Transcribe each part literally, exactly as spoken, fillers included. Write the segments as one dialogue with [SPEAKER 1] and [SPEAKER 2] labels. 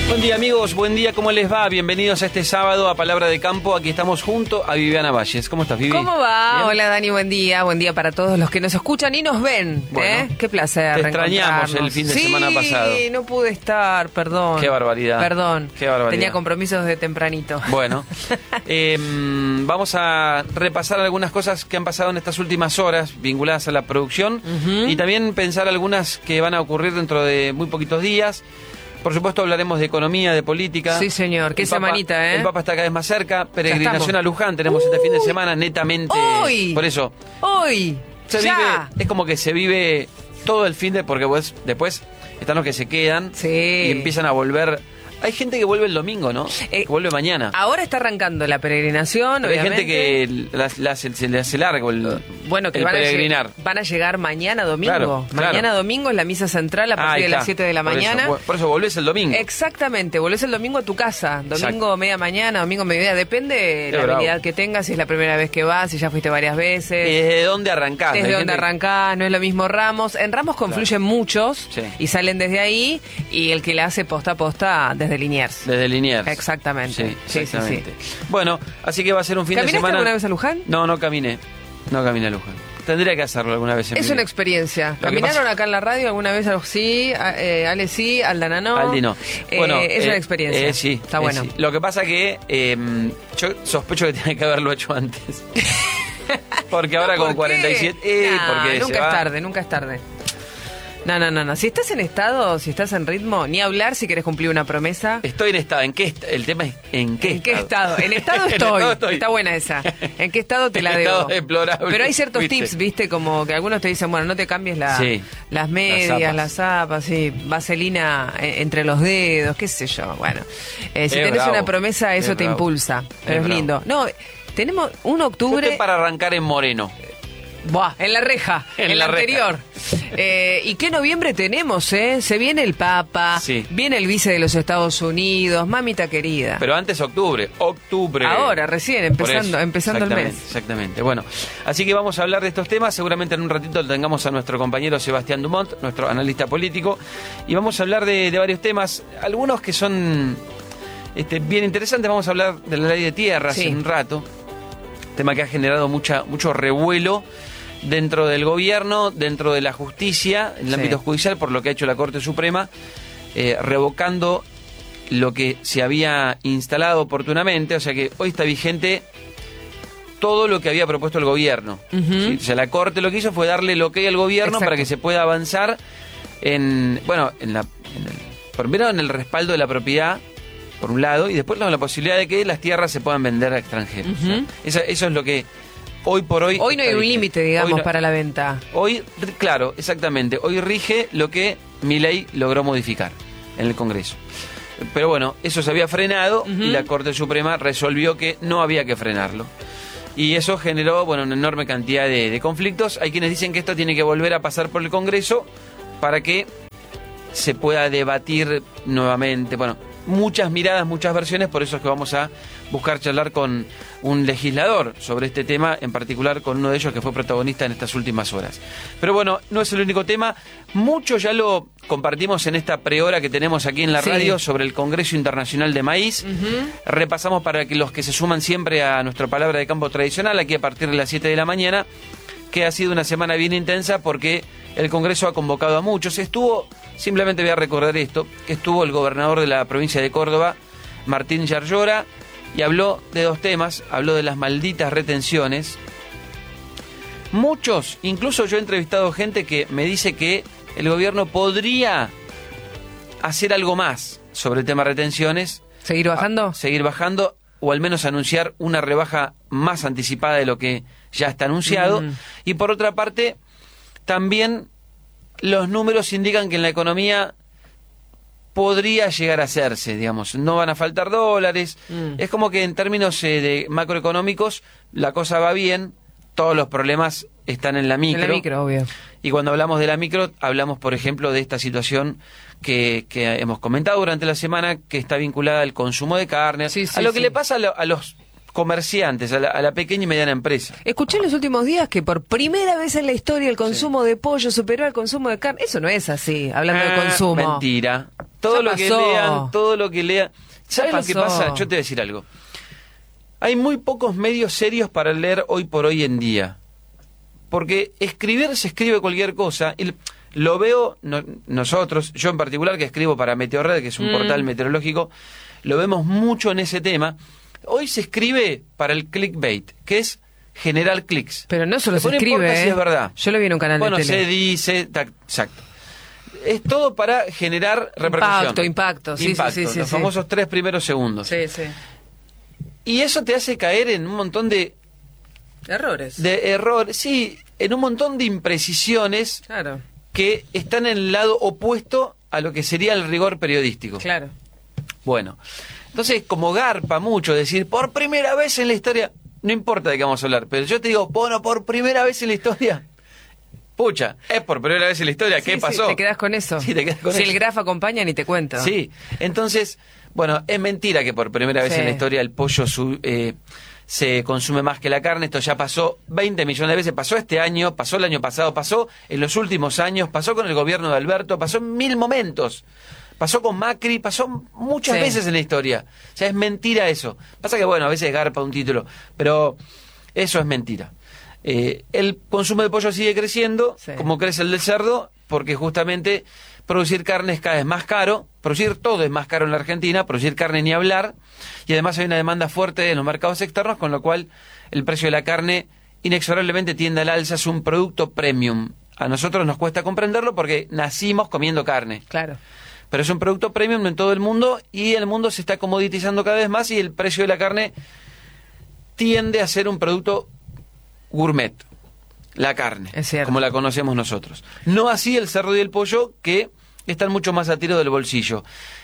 [SPEAKER 1] Buen día, amigos, buen día, ¿cómo les va? Bienvenidos a este sábado a Palabra de Campo. Aquí estamos junto a Viviana Valles. ¿Cómo estás, Vivi?
[SPEAKER 2] ¿Cómo va?
[SPEAKER 1] ¿Bien?
[SPEAKER 2] Hola, Dani, buen día. Buen día para todos los que nos escuchan y nos ven.
[SPEAKER 1] Bueno,
[SPEAKER 2] ¿eh? Qué placer.
[SPEAKER 1] te extrañamos el fin de
[SPEAKER 2] sí,
[SPEAKER 1] semana pasado.
[SPEAKER 2] Sí, no pude estar, perdón.
[SPEAKER 1] Qué barbaridad.
[SPEAKER 2] Perdón.
[SPEAKER 1] Qué barbaridad.
[SPEAKER 2] Tenía compromisos de tempranito.
[SPEAKER 1] Bueno, eh, vamos a repasar algunas cosas que han pasado en estas últimas horas vinculadas a la producción
[SPEAKER 2] Uh-huh.
[SPEAKER 1] y también pensar algunas que van a ocurrir dentro de muy poquitos días. Por supuesto hablaremos de economía, de política.
[SPEAKER 2] Sí, señor, qué
[SPEAKER 1] El Papa-
[SPEAKER 2] semanita, ¿eh?
[SPEAKER 1] El Papa está cada vez más cerca. Peregrinación
[SPEAKER 2] estamos.
[SPEAKER 1] a Luján tenemos este fin de semana netamente.
[SPEAKER 2] Hoy.
[SPEAKER 1] Por eso
[SPEAKER 2] Hoy.
[SPEAKER 1] se
[SPEAKER 2] ya.
[SPEAKER 1] vive, es como que se vive todo el fin de, porque pues, después están los que se quedan
[SPEAKER 2] Sí.
[SPEAKER 1] y empiezan a volver. Hay gente que vuelve el domingo, ¿no?
[SPEAKER 2] Eh,
[SPEAKER 1] que vuelve mañana.
[SPEAKER 2] Ahora está arrancando la peregrinación,
[SPEAKER 1] Pero hay
[SPEAKER 2] obviamente.
[SPEAKER 1] gente que la- la- se, se le hace largo el,
[SPEAKER 2] Bueno, que
[SPEAKER 1] el
[SPEAKER 2] van a,
[SPEAKER 1] peregrinar.
[SPEAKER 2] lleg- van a llegar mañana domingo.
[SPEAKER 1] Claro, claro.
[SPEAKER 2] Mañana domingo es la misa central a
[SPEAKER 1] Ah,
[SPEAKER 2] partir
[SPEAKER 1] ahí
[SPEAKER 2] de
[SPEAKER 1] está.
[SPEAKER 2] las siete de la
[SPEAKER 1] Por
[SPEAKER 2] mañana.
[SPEAKER 1] Eso, por eso volvés el domingo.
[SPEAKER 2] Exactamente, volvés el domingo a tu casa. Domingo,
[SPEAKER 1] Exacto.
[SPEAKER 2] media mañana, domingo, mediodía. Depende de
[SPEAKER 1] Qué
[SPEAKER 2] la
[SPEAKER 1] bravo.
[SPEAKER 2] habilidad que tengas, si es la primera vez que vas, si ya fuiste varias veces.
[SPEAKER 1] ¿Y desde dónde arrancás?
[SPEAKER 2] Desde
[SPEAKER 1] Hay
[SPEAKER 2] donde
[SPEAKER 1] gente-
[SPEAKER 2] arrancás, no es lo mismo Ramos. En Ramos confluyen muchos
[SPEAKER 1] Sí.
[SPEAKER 2] y salen desde ahí, y el que la hace posta a posta desde Liniers.
[SPEAKER 1] Desde Liniers.
[SPEAKER 2] Exactamente.
[SPEAKER 1] Sí,
[SPEAKER 2] Sí,
[SPEAKER 1] exactamente. Bueno, así que va a ser un fin de
[SPEAKER 2] ¿Caminaste
[SPEAKER 1] semana.
[SPEAKER 2] alguna vez a Luján?
[SPEAKER 1] No, no caminé. No caminé a Luján. Tendría que hacerlo alguna vez en
[SPEAKER 2] Es
[SPEAKER 1] mi
[SPEAKER 2] una
[SPEAKER 1] vida.
[SPEAKER 2] experiencia.
[SPEAKER 1] que
[SPEAKER 2] ¿Caminaron
[SPEAKER 1] pasa-
[SPEAKER 2] acá en la radio alguna vez? Sí, a- eh, Ale sí, Aldana no.
[SPEAKER 1] Aldi no.
[SPEAKER 2] Eh,
[SPEAKER 1] Bueno,
[SPEAKER 2] es
[SPEAKER 1] eh,
[SPEAKER 2] una experiencia.
[SPEAKER 1] eh, sí,
[SPEAKER 2] Está
[SPEAKER 1] eh,
[SPEAKER 2] bueno.
[SPEAKER 1] sí. Lo que pasa que eh, yo sospecho que tiene que haberlo hecho antes. Porque ahora con
[SPEAKER 2] ¿Por
[SPEAKER 1] cuarenta y siete... Eh,
[SPEAKER 2] Nah,
[SPEAKER 1] porque se
[SPEAKER 2] nunca
[SPEAKER 1] va-
[SPEAKER 2] es tarde, nunca es tarde. No, no, no, no. Si estás en estado, si estás en ritmo, ni hablar si querés cumplir una promesa.
[SPEAKER 1] Estoy en estado. ¿En qué est- El tema es ¿en qué
[SPEAKER 2] ¿En qué
[SPEAKER 1] estado?
[SPEAKER 2] estado? En estado
[SPEAKER 1] En
[SPEAKER 2] estoy.
[SPEAKER 1] estado estoy.
[SPEAKER 2] Está buena esa. ¿En qué estado te la
[SPEAKER 1] En
[SPEAKER 2] debo?
[SPEAKER 1] estado deplorable,
[SPEAKER 2] Pero hay ciertos
[SPEAKER 1] ¿viste?
[SPEAKER 2] tips, viste, como que algunos te dicen, bueno, no te cambies la,
[SPEAKER 1] Sí.
[SPEAKER 2] las medias,
[SPEAKER 1] Las
[SPEAKER 2] las zapas, sí, vaselina eh, entre los dedos, qué sé yo. Bueno, eh, si
[SPEAKER 1] Es
[SPEAKER 2] tenés
[SPEAKER 1] bravo.
[SPEAKER 2] una promesa, eso
[SPEAKER 1] Es
[SPEAKER 2] te
[SPEAKER 1] bravo.
[SPEAKER 2] impulsa. Pero
[SPEAKER 1] Es
[SPEAKER 2] es,
[SPEAKER 1] bravo.
[SPEAKER 2] lindo. No, tenemos un
[SPEAKER 1] Yo
[SPEAKER 2] octubre.
[SPEAKER 1] estoy para arrancar en Moreno.
[SPEAKER 2] Buah, en la reja,
[SPEAKER 1] En
[SPEAKER 2] en,
[SPEAKER 1] la
[SPEAKER 2] la anterior. Eh, ¿Y qué noviembre tenemos, eh? Se viene el Papa,
[SPEAKER 1] Sí.
[SPEAKER 2] viene el vice de los Estados Unidos, mamita querida.
[SPEAKER 1] Pero antes octubre. Octubre.
[SPEAKER 2] Ahora, recién,
[SPEAKER 1] Por
[SPEAKER 2] empezando,
[SPEAKER 1] eso,
[SPEAKER 2] empezando el
[SPEAKER 1] exactamente,
[SPEAKER 2] mes.
[SPEAKER 1] Exactamente. Bueno, así que vamos a hablar de estos temas. Seguramente en un ratito lo tengamos a nuestro compañero Sebastián Dumont, nuestro analista político. Y vamos a hablar de, de varios temas. Algunos que son este, bien interesantes. Vamos a hablar de la ley de tierras
[SPEAKER 2] Sí.
[SPEAKER 1] en un rato. Tema que ha generado mucha, mucho revuelo dentro del gobierno, dentro de la justicia, en el
[SPEAKER 2] Sí.
[SPEAKER 1] ámbito judicial, por lo que ha hecho la Corte Suprema, eh, revocando lo que se había instalado oportunamente. O sea que hoy está vigente todo lo que había propuesto el gobierno.
[SPEAKER 2] Ujú.
[SPEAKER 1] ¿Sí? O sea, la Corte lo que hizo fue darle el ok al gobierno
[SPEAKER 2] Exacto.
[SPEAKER 1] para que se pueda avanzar en, bueno, en la, en el, primero en el respaldo de la propiedad, por un lado, y después la, la posibilidad de que las tierras se puedan vender a extranjeros.
[SPEAKER 2] Ujú.
[SPEAKER 1] O sea, eso, eso es lo que hoy por hoy...
[SPEAKER 2] Hoy no hay
[SPEAKER 1] está
[SPEAKER 2] un
[SPEAKER 1] vigente.
[SPEAKER 2] límite, digamos,
[SPEAKER 1] Hoy no-
[SPEAKER 2] para la venta.
[SPEAKER 1] Hoy, claro, exactamente. Hoy rige lo que Milei logró modificar en el Congreso. Pero bueno, eso se había frenado
[SPEAKER 2] Ujú.
[SPEAKER 1] y la Corte Suprema resolvió que no había que frenarlo. Y eso generó, bueno, una enorme cantidad de, de conflictos. Hay quienes dicen que esto tiene que volver a pasar por el Congreso para que se pueda debatir nuevamente. Bueno, muchas miradas, muchas versiones, por eso es que vamos a buscar charlar con un legislador sobre este tema, en particular con uno de ellos que fue protagonista en estas últimas horas. Pero bueno, no es el único tema. Mucho ya lo compartimos en esta prehora que tenemos aquí en la
[SPEAKER 2] Sí.
[SPEAKER 1] radio sobre el Congreso Internacional de Maíz.
[SPEAKER 2] Ujú.
[SPEAKER 1] Repasamos para que los que se suman siempre a nuestra palabra de campo tradicional, aquí a partir de las siete de la mañana, que ha sido una semana bien intensa porque el Congreso ha convocado a muchos. Estuvo, simplemente voy a recordar esto, que estuvo el gobernador de la provincia de Córdoba, Martín Yarlora, y habló de dos temas, habló de las malditas retenciones. Muchos, incluso yo he entrevistado gente que me dice que el gobierno podría hacer algo más sobre el tema retenciones,
[SPEAKER 2] ¿Seguir bajando?
[SPEAKER 1] a- seguir bajando, o al menos anunciar una rebaja más anticipada de lo que ya está anunciado.
[SPEAKER 2] Mm.
[SPEAKER 1] Y por otra parte, también los números indican que en la economía podría llegar a hacerse, digamos, no van a faltar dólares.
[SPEAKER 2] Mm.
[SPEAKER 1] Es como que en términos eh, de macroeconómicos la cosa va bien, todos los problemas están en la micro.
[SPEAKER 2] En la micro, obvio.
[SPEAKER 1] Y cuando hablamos de la micro, hablamos, por ejemplo, de esta situación que, que hemos comentado durante la semana, que está vinculada al consumo de carne,
[SPEAKER 2] Sí, sí,
[SPEAKER 1] a lo que
[SPEAKER 2] sí.
[SPEAKER 1] le pasa a, lo- a los comerciantes, a la, a la pequeña y mediana empresa.
[SPEAKER 2] Escuché en los últimos días que por primera vez en la historia el consumo de pollo superó al consumo de carne. Eso no es así, hablando de
[SPEAKER 1] Ah,
[SPEAKER 2] consumo.
[SPEAKER 1] Mentira. Todo
[SPEAKER 2] Ya
[SPEAKER 1] lo que
[SPEAKER 2] pasó.
[SPEAKER 1] lean, todo lo que lean. ¿Sabes lo que
[SPEAKER 2] pasó.
[SPEAKER 1] pasa? Yo te voy a decir algo. Hay muy pocos medios serios para leer hoy por hoy en día. Porque escribir se escribe cualquier cosa. Y lo veo no, nosotros, yo en particular que escribo para Meteorred, que es un
[SPEAKER 2] Mm.
[SPEAKER 1] portal meteorológico, lo vemos mucho en ese tema. Hoy se escribe para el clickbait, que es generar clics.
[SPEAKER 2] Pero no solo se
[SPEAKER 1] Después no importa
[SPEAKER 2] escribe,
[SPEAKER 1] si
[SPEAKER 2] ¿eh?
[SPEAKER 1] es verdad.
[SPEAKER 2] Yo lo vi en un canal
[SPEAKER 1] Bueno,
[SPEAKER 2] de
[SPEAKER 1] se
[SPEAKER 2] tele.
[SPEAKER 1] dice, tac, exacto. Es todo para generar repercusión.
[SPEAKER 2] Impacto, impacto, sí, sí,
[SPEAKER 1] Impacto,
[SPEAKER 2] sí, sí,
[SPEAKER 1] los
[SPEAKER 2] sí.
[SPEAKER 1] famosos tres primeros segundos.
[SPEAKER 2] Sí, sí.
[SPEAKER 1] Y eso te hace caer en un montón de,
[SPEAKER 2] Errores.
[SPEAKER 1] de errores, sí, en un montón de imprecisiones
[SPEAKER 2] Claro,
[SPEAKER 1] que están en el lado opuesto a lo que sería el rigor periodístico.
[SPEAKER 2] claro.
[SPEAKER 1] Bueno, entonces como garpa mucho decir, por primera vez en la historia, no importa de qué vamos a hablar, pero yo te digo, bueno, por primera vez en la historia, pucha, es por primera vez en la historia, ¿qué
[SPEAKER 2] Sí, sí,
[SPEAKER 1] pasó?
[SPEAKER 2] te quedas con eso.
[SPEAKER 1] Sí, te quedas con
[SPEAKER 2] si
[SPEAKER 1] eso.
[SPEAKER 2] el grafo acompaña, ni te cuento.
[SPEAKER 1] Sí, entonces, bueno, es mentira que por primera vez
[SPEAKER 2] Sí.
[SPEAKER 1] en la historia el pollo su- eh, se consume más que la carne. Esto ya pasó veinte millones de veces, pasó este año, pasó el año pasado, pasó en los últimos años, pasó con el gobierno de Alberto, pasó en mil momentos. Pasó con Macri, pasó muchas
[SPEAKER 2] Sí.
[SPEAKER 1] veces en la historia. O sea, es mentira eso. Pasa que, bueno, a veces garpa un título, pero eso es mentira. Eh, el consumo de pollo sigue creciendo,
[SPEAKER 2] Sí.
[SPEAKER 1] como crece el del cerdo, porque justamente producir carne es cada vez más caro, producir todo es más caro en la Argentina, producir carne ni hablar, y además hay una demanda fuerte en los mercados externos, con lo cual el precio de la carne inexorablemente tiende al alza, es un producto premium. A nosotros nos cuesta comprenderlo porque nacimos comiendo carne,
[SPEAKER 2] Claro.
[SPEAKER 1] pero es un producto premium en todo el mundo y el mundo se está comoditizando cada vez más y el precio de la carne tiende a ser un producto gourmet, la carne,
[SPEAKER 2] Es cierto.
[SPEAKER 1] como la conocemos nosotros. No así el cerdo y el pollo, que están mucho más a tiro del bolsillo.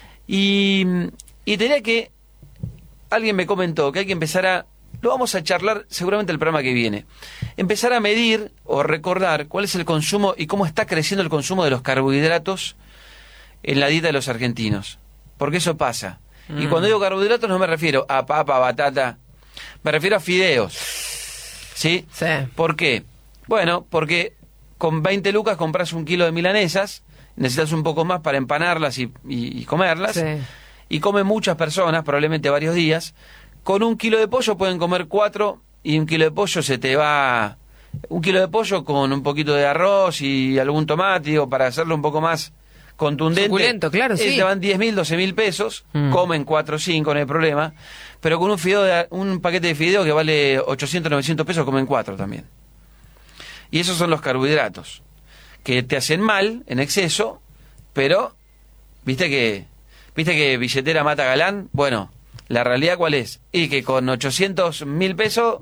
[SPEAKER 1] Y, y tenía que, alguien me comentó que hay que empezar a, lo vamos a charlar seguramente el programa que viene, empezar a medir o recordar cuál es el consumo y cómo está creciendo el consumo de los carbohidratos en la dieta de los argentinos. Porque eso pasa. Y
[SPEAKER 2] Mm.
[SPEAKER 1] cuando digo carbohidratos no me refiero a papa, batata, me refiero a fideos. ¿Sí?
[SPEAKER 2] Sí.
[SPEAKER 1] ¿Por qué? Bueno, porque con veinte lucas compras un kilo de milanesas, necesitas un poco más para empanarlas y, y- y comerlas,
[SPEAKER 2] Sí.
[SPEAKER 1] y comen muchas personas, probablemente varios días. Con un kilo de pollo pueden comer cuatro, y un kilo de pollo se te va... Un kilo de pollo con un poquito de arroz y algún tomate, o para hacerlo un poco más contundente.
[SPEAKER 2] Suculento, claro,
[SPEAKER 1] eh,
[SPEAKER 2] sí.
[SPEAKER 1] Te van diez mil, doce mil pesos,
[SPEAKER 2] Mm.
[SPEAKER 1] comen cuatro o cinco, no hay problema. Pero con un fideo de- un paquete de fideo que vale ochocientos, novecientos pesos, comen cuatro también. Y esos son los carbohidratos, que te hacen mal en exceso, pero, ¿viste que viste que billetera mata galán? Bueno, la realidad ¿cuál es? Y que con ochocientos mil pesos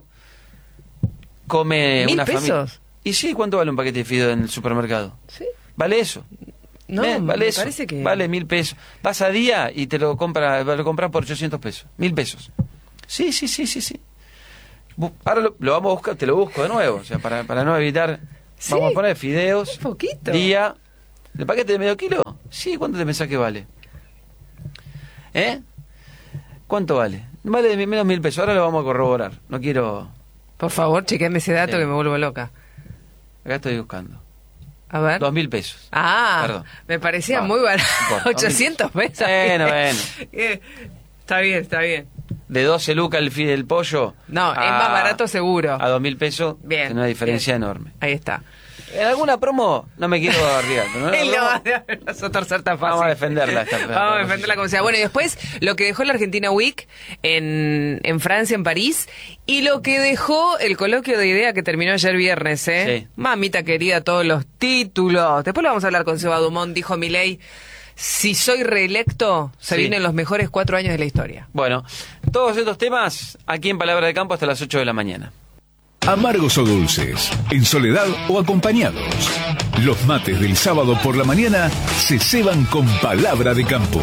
[SPEAKER 1] come
[SPEAKER 2] ¿Mil
[SPEAKER 1] una familia.
[SPEAKER 2] pesos?
[SPEAKER 1] ¿Y sí? ¿Cuánto vale un paquete de fideo en el supermercado?
[SPEAKER 2] ¿Sí?
[SPEAKER 1] Vale eso.
[SPEAKER 2] No,
[SPEAKER 1] Eh, vale
[SPEAKER 2] me
[SPEAKER 1] eso.
[SPEAKER 2] parece que...
[SPEAKER 1] Vale mil pesos. Vas a día y te lo compras lo compras por ochocientos pesos. Mil pesos. Sí, sí, sí, sí, sí. Bu- Ahora lo, lo vamos a buscar, te lo busco de nuevo. O sea, para, para no evitar.
[SPEAKER 2] Sí.
[SPEAKER 1] Vamos a poner fideos.
[SPEAKER 2] Un poquito.
[SPEAKER 1] Día. ¿El paquete de medio kilo? Sí, ¿cuánto te pensás que vale? ¿Eh? ¿Cuánto vale? Vale de menos mil pesos. Ahora lo vamos a corroborar. No quiero.
[SPEAKER 2] Por favor, chequeame ese dato
[SPEAKER 1] Sí.
[SPEAKER 2] que me vuelvo loca.
[SPEAKER 1] Acá estoy buscando.
[SPEAKER 2] A ver.
[SPEAKER 1] Dos mil pesos.
[SPEAKER 2] Ah,
[SPEAKER 1] Perdón.
[SPEAKER 2] me parecía
[SPEAKER 1] Va,
[SPEAKER 2] muy barato.
[SPEAKER 1] no importa,
[SPEAKER 2] ochocientos pesos.
[SPEAKER 1] Bueno, bueno.
[SPEAKER 2] Eh, Está bien, está bien.
[SPEAKER 1] De doce lucas el, fi- el pollo.
[SPEAKER 2] No, es más barato seguro.
[SPEAKER 1] A dos mil pesos.
[SPEAKER 2] Bien.
[SPEAKER 1] Es una diferencia
[SPEAKER 2] bien.
[SPEAKER 1] enorme.
[SPEAKER 2] Ahí está.
[SPEAKER 1] En alguna promo, no me quiero arriesgar. pero en
[SPEAKER 2] Él lo
[SPEAKER 1] alguna
[SPEAKER 2] va
[SPEAKER 1] promo,
[SPEAKER 2] a nosotros ser tan fácil.
[SPEAKER 1] Vamos a defenderla, esta- esta
[SPEAKER 2] Vamos a
[SPEAKER 1] proposición.
[SPEAKER 2] defenderla como sea. Bueno, y después lo que dejó la Argentina Week en, en Francia, en París, y lo que dejó el coloquio de idea que terminó ayer viernes, ¿eh?
[SPEAKER 1] Sí.
[SPEAKER 2] Mamita querida, todos los títulos. Después lo vamos a hablar con Seba Dumont, dijo Milei. Si soy reelecto, se
[SPEAKER 1] Sí.
[SPEAKER 2] vienen los mejores cuatro años de la historia.
[SPEAKER 1] Bueno, todos estos temas aquí en Palabra de Campo hasta las ocho de la mañana.
[SPEAKER 3] Amargos o dulces, en soledad o acompañados. Los mates del sábado por la mañana se ceban con Palabra de Campo.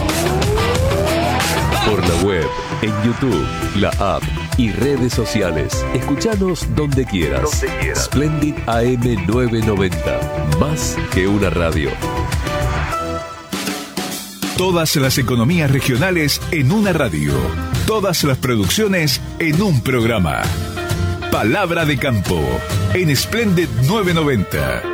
[SPEAKER 4] Por la web, en YouTube, la app y redes sociales. Escuchanos donde quieras.
[SPEAKER 3] Donde quieras.
[SPEAKER 4] Splendid A M novecientos noventa. Más que una radio.
[SPEAKER 3] Todas las economías regionales en una radio. Todas las producciones en un programa. Palabra de Campo en Splendid novecientos noventa.